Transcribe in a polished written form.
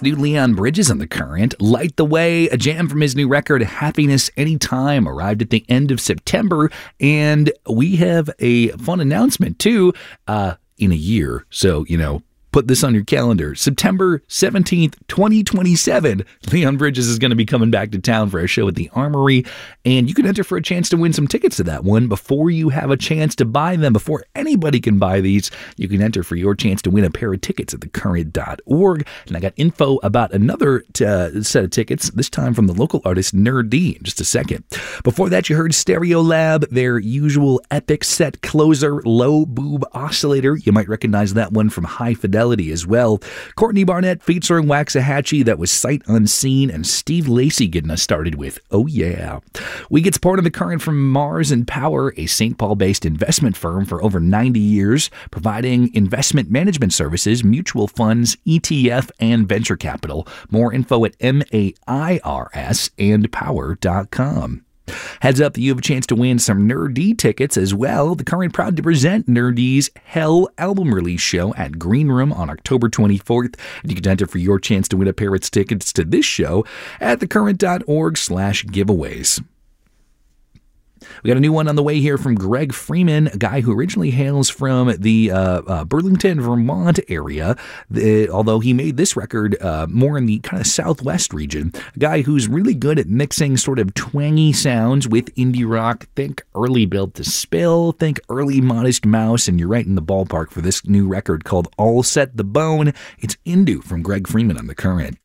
That's new Leon Bridges on The Current. Light the Way, a jam from his new record, Happiness Anytime, arrived at the end of September. And we have a fun announcement, too, in a year. So, put this on your calendar. September 17th, 2027, Leon Bridges is going to be coming back to town for a show at the Armory, and you can enter for a chance to win some tickets to that one before you have a chance to buy them. Before anybody can buy these, you can enter for your chance to win a pair of tickets at thecurrent.org. And I got info about another set of tickets, this time from the local artist Nerd D in just a second. Before that, you heard Stereolab, their usual epic set closer, Low Boob Oscillator. You might recognize that one from High Fidelity as well. Courtney Barnett featuring Waxahachie, that was Sight Unseen, and Steve Lacy getting us started with Oh Yeah. We get support of The Current from Mars and Power, a St. Paul-based investment firm for over 90 years, providing investment management services, mutual funds, ETF, and venture capital. More info at MAIRSandpower.com. Heads up that you have a chance to win some Nerd D tickets as well. The Current proud to present Nerd D's Hell album release show at Green Room on October 24th. And you can enter for your chance to win a pair of tickets to this show at thecurrent.org/giveaways. We got a new one on the way here from Greg Freeman, a guy who originally hails from the Burlington, Vermont area, although he made this record more in the kind of southwest region. A guy who's really good at mixing sort of twangy sounds with indie rock. Think early Built to Spill, think early Modest Mouse, and you're right in the ballpark for this new record called All Set the Bone. It's Indu from Greg Freeman on The Current.